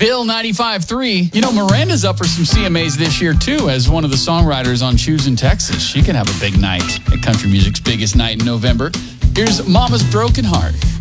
Bill 95.3. You know, Miranda's up for some CMAs this year, too, as one of the songwriters on Choosing Texas. She can have a big night at country music's biggest night in November. Here's Mama's Broken Heart.